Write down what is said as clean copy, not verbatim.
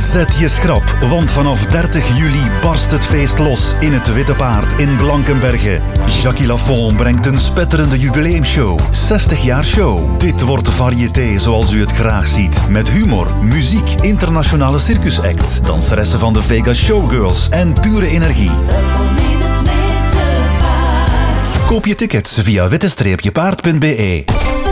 Zet je schrap, want vanaf 30 juli barst het feest los in het Witte Paard in Blankenberge. Jackie Lafont brengt een spetterende jubileumshow. 60 jaar show. Dit wordt de variété zoals u het graag ziet. Met humor, muziek, internationale circusacts, danseressen van de Vegas Showgirls en pure energie. Koop je tickets via witte-paard.be.